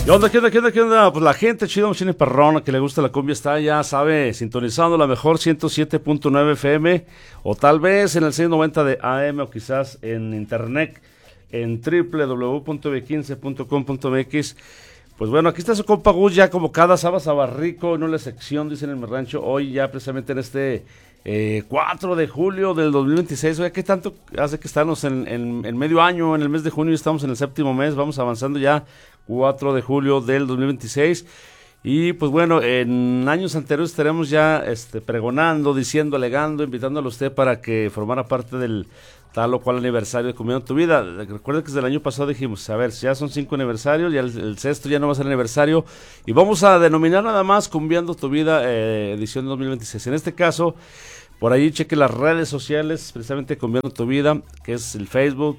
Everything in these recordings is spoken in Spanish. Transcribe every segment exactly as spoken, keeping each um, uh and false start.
¿Qué onda, qué onda, qué onda, qué onda? Pues la gente chido, chine perrona, que le gusta la cumbia, está, ya sabe, sintonizando la mejor ciento siete punto nueve F M, o tal vez en el seiscientos noventa de A M, o quizás en internet, en doble u doble u doble u punto b quince punto com punto m x. Pues bueno, aquí está su compa Gus, ya como cada sábado a Barrico, en una sección, dicen en mi rancho, hoy ya precisamente en este eh, cuatro de julio del dos mil veintiséis. Oye, ¿qué tanto hace que estamos en, en, en medio año, en el mes de junio, estamos en el séptimo mes, vamos avanzando ya, cuatro de julio del dos mil veintiséis? Y pues bueno, en años anteriores estaremos ya este, pregonando, diciendo, alegando, invitándolo a usted para que formara parte del tal o cual aniversario de Cumbiando tu Vida. Recuerden que desde el año pasado dijimos, a ver, ya son cinco aniversarios, ya el, el sexto ya no va a ser aniversario, y vamos a denominar nada más Cumbiando tu Vida eh, edición dos mil veintiséis. En este caso, por ahí cheque las redes sociales, precisamente Cumbiando tu Vida, que es el Facebook,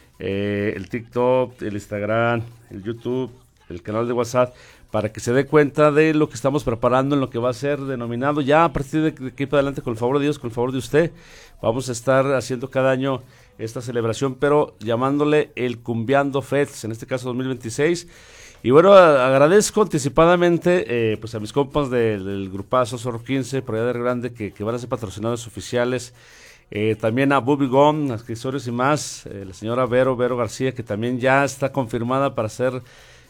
eh, el TikTok, el Instagram, el YouTube, el canal de WhatsApp, para que se dé cuenta de lo que estamos preparando en lo que va a ser denominado ya a partir de aquí para adelante, con el favor de Dios, con el favor de usted. Vamos a estar haciendo cada año esta celebración, pero llamándole el Cumbiando Fest, en este caso dos mil veintiséis. Y bueno, a, agradezco anticipadamente eh, pues a mis compas de, del grupazo Zorro quince, por allá de Río Grande, que, que van a ser patrocinadores oficiales. Eh, también a Bobby Gum, accesorios y más, eh, la señora Vero, Vero García, que también ya está confirmada para ser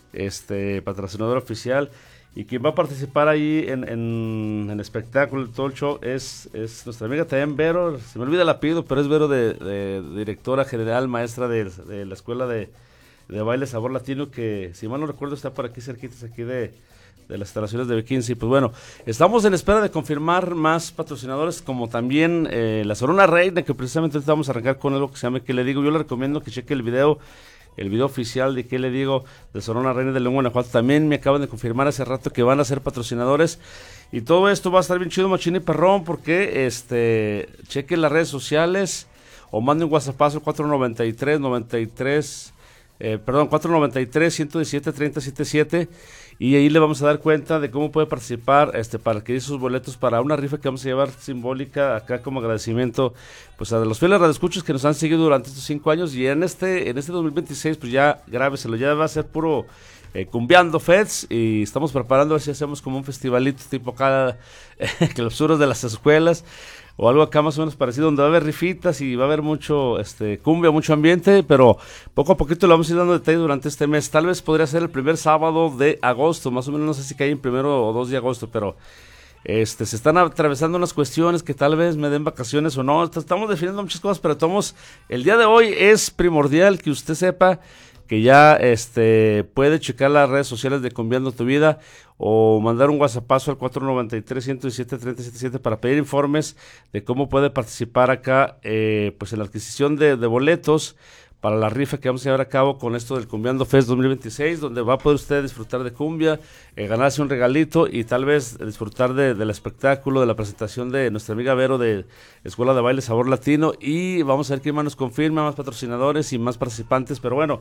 este patrocinador oficial, y quien va a participar ahí en, en, en espectáculo, todo el show, es, es nuestra amiga también Vero, se me olvida el apellido, pero es Vero, de, de, de directora general, maestra de, de la escuela de, de baile Sabor Latino, que si mal no recuerdo está por aquí cerquitas aquí de, de las instalaciones de B quince. Y pues bueno, estamos en espera de confirmar más patrocinadores, como también eh, la Sonora Reina, que precisamente ahorita vamos a arrancar con algo que se llama ¿Qué le digo? Yo le recomiendo que cheque el video el video oficial de ¿Qué le digo? De Sonora Reina de León, Guanajuato. También me acaban de confirmar hace rato que van a ser patrocinadores, y todo esto va a estar bien chido, machín y perrón, porque este cheque las redes sociales o mande un WhatsAppazo cuatro noventa y tres, noventa y tres, eh, perdón, cuatro noventa y tres, ciento diecisiete, treinta setenta y siete, y ahí le vamos a dar cuenta de cómo puede participar este para adquirir sus boletos para una rifa que vamos a llevar simbólica acá como agradecimiento pues a los fieles radioescuchas que nos han seguido durante estos cinco años, y en este en este dos mil veintiséis pues ya grábeselo, ya va a ser puro eh, Cumbiando Feds, y estamos preparando a ver si hacemos como un festivalito tipo acá eh, clausuras de las escuelas o algo acá más o menos parecido, donde va a haber rifitas y va a haber mucho este cumbia, mucho ambiente, pero poco a poquito le vamos a ir dando detalles durante este mes. Tal vez podría ser el primer sábado de agosto, más o menos, no sé si cae en primero o dos de agosto, pero este se están atravesando unas cuestiones que tal vez me den vacaciones o no. Estamos definiendo muchas cosas, pero tomamos, el día de hoy es primordial que usted sepa que ya este puede checar las redes sociales de Cumbiando tu Vida, o mandar un WhatsAppazo al cuatro noventa y tres, ciento diecisiete, treinta setenta y siete para pedir informes de cómo puede participar acá eh, pues en la adquisición de, de boletos para la rifa que vamos a llevar a cabo con esto del Cumbiando Fest dos mil veintiséis, donde va a poder usted disfrutar de cumbia, eh, ganarse un regalito y tal vez disfrutar de, del espectáculo, de la presentación de nuestra amiga Vero de Escuela de Baile Sabor Latino, y vamos a ver quién más nos confirma, más patrocinadores y más participantes, pero bueno,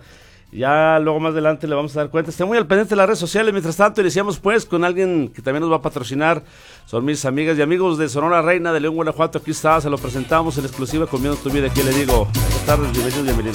ya luego más adelante le vamos a dar cuenta. Esté muy al pendiente de las redes sociales. Mientras tanto, iniciamos pues con alguien que también nos va a patrocinar. Son mis amigas y amigos de Sonora Reina de León, Guanajuato. Aquí está, se lo presentamos en exclusiva Cumbiando tu Vida. Aquí le digo, buenas tardes, bienvenidos, bienvenidos.